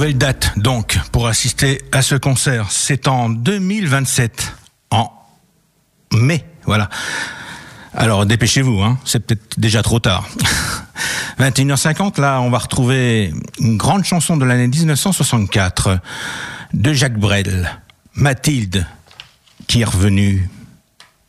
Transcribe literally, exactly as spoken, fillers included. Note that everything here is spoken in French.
nouvelle date, donc, pour assister à ce concert. C'est en deux mille vingt-sept, en mai, voilà. Alors, dépêchez-vous, hein, c'est peut-être déjà trop tard. vingt et une heures cinquante, là, on va retrouver une grande chanson de l'année dix-neuf cent soixante-quatre, de Jacques Brel, Mathilde, qui est revenue.